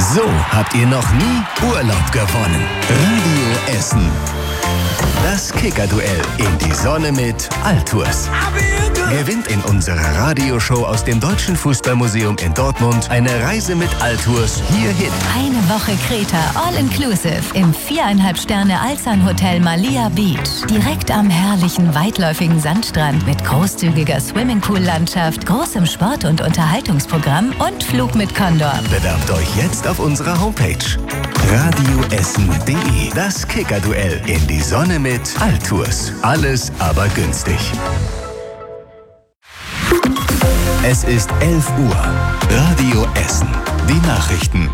So habt ihr noch nie Urlaub gewonnen. Radio Essen. Das Kicker-Duell in die Sonne mit Altours. Gewinnt in unserer Radioshow aus dem Deutschen Fußballmuseum in Dortmund eine Reise mit Altours hierhin. Eine Woche Kreta, all-inclusive, im 4,5 Sterne Alzan-Hotel Malia Beach. Direkt am herrlichen, weitläufigen Sandstrand mit großzügiger Swimmingpool-Landschaft, großem Sport- und Unterhaltungsprogramm und Flug mit Condor. Bewerbt euch jetzt auf unserer Homepage. radioessen.de. Das Kicker-Duell in die Sonne mit Altours. Alles aber günstig. Es ist 11 Uhr. Radio Essen. Die Nachrichten.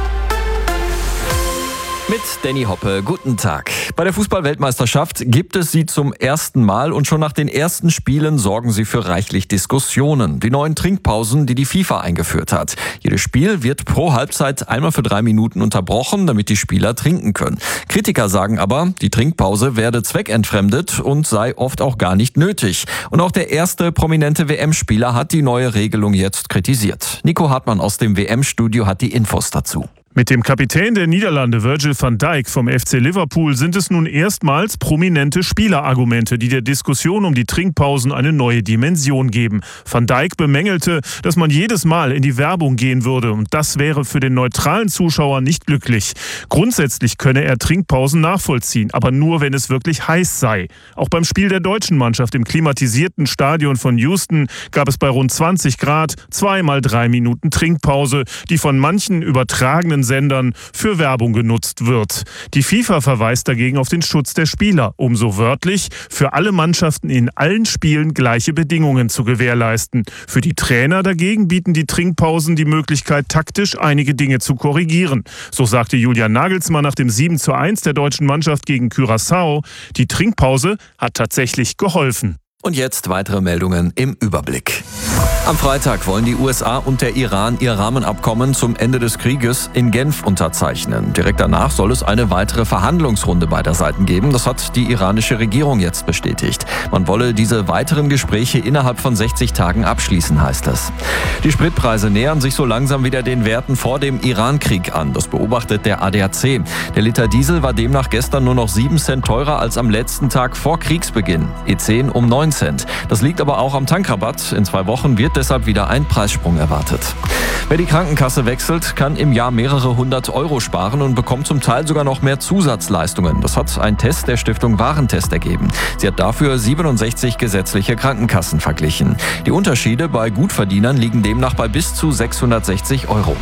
Mit Danny Hoppe, guten Tag. Bei der Fußball-Weltmeisterschaft gibt es sie zum ersten Mal und schon nach den ersten Spielen sorgen sie für reichlich Diskussionen. Die neuen Trinkpausen, die FIFA eingeführt hat. Jedes Spiel wird pro Halbzeit einmal für 3 Minuten unterbrochen, damit die Spieler trinken können. Kritiker sagen aber, die Trinkpause werde zweckentfremdet und sei oft auch gar nicht nötig. Und auch der erste prominente WM-Spieler hat die neue Regelung jetzt kritisiert. Nico Hartmann aus dem WM-Studio hat die Infos dazu. Mit dem Kapitän der Niederlande Virgil van Dijk vom FC Liverpool sind es nun erstmals prominente Spielerargumente, die der Diskussion um die Trinkpausen eine neue Dimension geben. Van Dijk bemängelte, dass man jedes Mal in die Werbung gehen würde und das wäre für den neutralen Zuschauer nicht glücklich. Grundsätzlich könne er Trinkpausen nachvollziehen, aber nur, wenn es wirklich heiß sei. Auch beim Spiel der deutschen Mannschaft im klimatisierten Stadion von Houston gab es bei rund 20 Grad 2x3 Minuten Trinkpause, die von manchen übertragenen Sendern für Werbung genutzt wird. Die FIFA verweist dagegen auf den Schutz der Spieler, um so wörtlich für alle Mannschaften in allen Spielen gleiche Bedingungen zu gewährleisten. Für die Trainer dagegen bieten die Trinkpausen die Möglichkeit, taktisch einige Dinge zu korrigieren. So sagte Julian Nagelsmann nach dem 7:1 der deutschen Mannschaft gegen Curaçao, die Trinkpause hat tatsächlich geholfen. Und jetzt weitere Meldungen im Überblick. Am Freitag wollen die USA und der Iran ihr Rahmenabkommen zum Ende des Krieges in Genf unterzeichnen. Direkt danach soll es eine weitere Verhandlungsrunde beider Seiten geben. Das hat die iranische Regierung jetzt bestätigt. Man wolle diese weiteren Gespräche innerhalb von 60 Tagen abschließen, heißt es. Die Spritpreise nähern sich so langsam wieder den Werten vor dem Iran-Krieg an. Das beobachtet der ADAC. Der Liter Diesel war demnach gestern nur noch 7 Cent teurer als am letzten Tag vor Kriegsbeginn. E10 um 9 Cent. Das liegt aber auch am Tankrabatt. In 2 Wochen wird deshalb wieder ein Preissprung erwartet. Wer die Krankenkasse wechselt, kann im Jahr mehrere 100 € sparen und bekommt zum Teil sogar noch mehr Zusatzleistungen. Das hat ein Test der Stiftung Warentest ergeben. Sie hat dafür 67 gesetzliche Krankenkassen verglichen. Die Unterschiede bei Gutverdienern liegen demnach bei bis zu 660 €.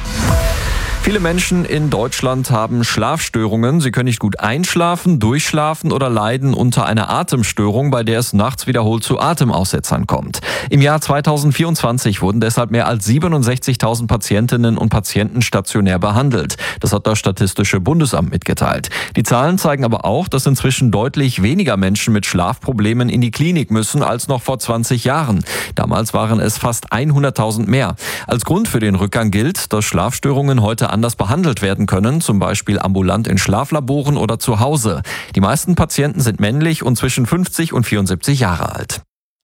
Viele Menschen in Deutschland haben Schlafstörungen. Sie können nicht gut einschlafen, durchschlafen oder leiden unter einer Atemstörung, bei der es nachts wiederholt zu Atemaussetzern kommt. Im Jahr 2024 wurden deshalb mehr als 67.000 Patientinnen und Patienten stationär behandelt. Das hat das Statistische Bundesamt mitgeteilt. Die Zahlen zeigen aber auch, dass inzwischen deutlich weniger Menschen mit Schlafproblemen in die Klinik müssen als noch vor 20 Jahren. Damals waren es fast 100.000 mehr. Als Grund für den Rückgang gilt, dass Schlafstörungen heute anders behandelt werden können, zum Beispiel ambulant in Schlaflaboren oder zu Hause. Die meisten Patienten sind männlich und zwischen 50 und 74 Jahre alt.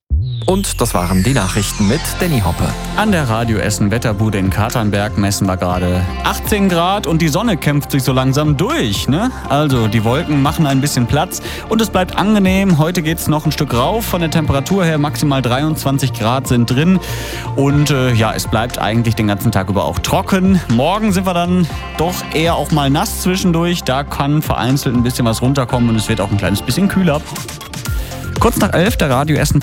Und das waren die Nachrichten mit Danny Hoppe. An der Radio Essen Wetterbude in Katernberg messen wir gerade 18 Grad und die Sonne kämpft sich so langsam durch, ne? Also die Wolken machen ein bisschen Platz und es bleibt angenehm. Heute geht's noch ein Stück rauf. Von der Temperatur her maximal 23 Grad sind drin. Und es bleibt eigentlich den ganzen Tag über auch trocken. Morgen sind wir dann doch eher auch mal nass zwischendurch. Da kann vereinzelt ein bisschen was runterkommen und es wird auch ein kleines bisschen kühler. Kurz nach 11 der Radio Essen